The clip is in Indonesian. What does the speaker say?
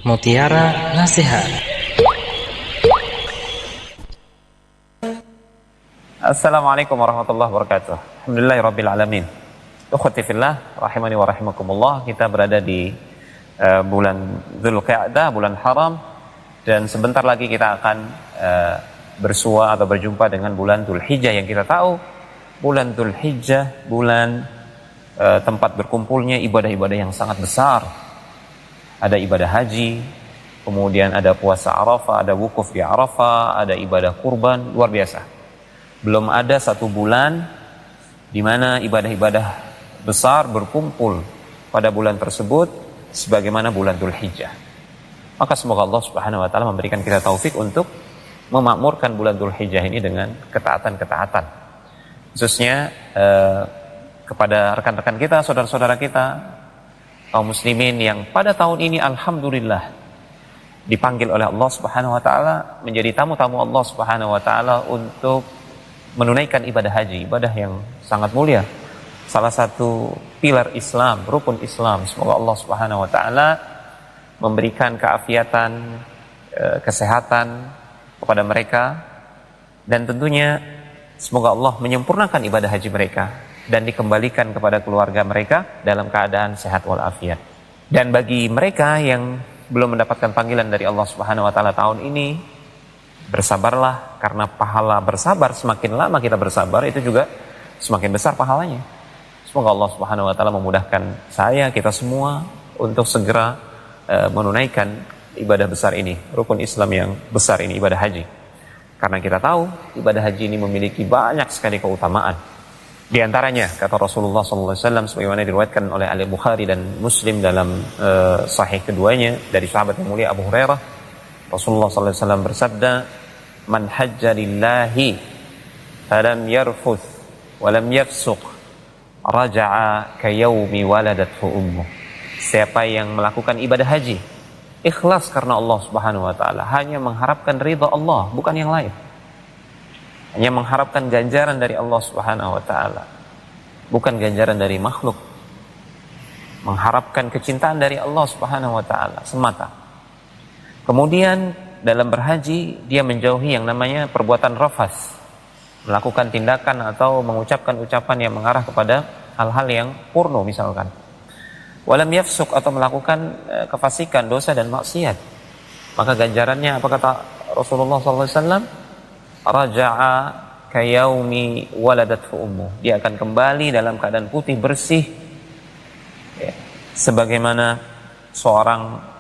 Mutiara Nasihat. Assalamualaikum warahmatullahi wabarakatuh. Alhamdulillahirabbil alamin. Ukhwati fillah rahimani wa rahimakumullah. Kita berada di bulan Dzulqa'dah, bulan haram, dan sebentar lagi kita akan bersua atau berjumpa dengan bulan Dzulhijjah yang kita tahu bulan Dzulhijjah bulan tempat berkumpulnya ibadah-ibadah yang sangat besar. Ada ibadah haji, kemudian ada puasa Arafah, ada wukuf di Arafah, ada ibadah kurban, luar biasa. Belum ada satu bulan di mana ibadah-ibadah besar berkumpul pada bulan tersebut sebagaimana bulan Dzulhijjah. Maka semoga Allah Subhanahu wa taala memberikan kita taufik untuk memakmurkan bulan Dzulhijjah ini dengan ketaatan-ketaatan. Khususnya kepada rekan-rekan kita, saudara-saudara kita kaum muslimin yang pada tahun ini alhamdulillah dipanggil oleh Allah Subhanahu wa taala menjadi tamu-tamu Allah Subhanahu wa taala untuk menunaikan ibadah haji, ibadah yang sangat mulia. Salah satu pilar Islam, rukun Islam. Semoga Allah Subhanahu wa taala memberikan keafiatan, kesehatan kepada mereka, dan tentunya semoga Allah menyempurnakan ibadah haji mereka dan dikembalikan kepada keluarga mereka dalam keadaan sehat walafiat. Dan bagi mereka yang belum mendapatkan panggilan dari Allah Subhanahu wa taala tahun ini, bersabarlah, karena pahala bersabar, semakin lama kita bersabar itu juga semakin besar pahalanya. Semoga Allah Subhanahu wa taala memudahkan saya, kita semua untuk segera menunaikan ibadah besar ini, rukun Islam yang besar ini, ibadah haji. Karena kita tahu ibadah haji ini memiliki banyak sekali keutamaan. Di antaranya kata Rasulullah SAW sebagaimana diriwayatkan oleh Al-Bukhari dan Muslim dalam sahih keduanya dari sahabat yang mulia Abu Hurairah, Rasulullah SAW bersabda, "Man hajja lillahi falam yarfuth walam yafsuq raja'a kayaumi waladathu ummuh." Siapa yang melakukan ibadah haji ikhlas karena Allah Subhanahu wa taala, hanya mengharapkan ridha Allah, bukan yang lain. Hanya mengharapkan ganjaran dari Allah Subhanahu wa taala, bukan ganjaran dari makhluk. Mengharapkan kecintaan dari Allah Subhanahu wa taala semata. Kemudian dalam berhaji dia menjauhi yang namanya perbuatan rafas, melakukan tindakan atau mengucapkan ucapan yang mengarah kepada hal-hal yang porno misalkan. Walam yafsuk, atau melakukan kefasikan, dosa dan maksiat. Maka ganjarannya apa kata Rasulullah SAW? Raja'a kayaumi waladathu ummuh. Dia akan kembali dalam keadaan putih bersih, ya, sebagaimana seorang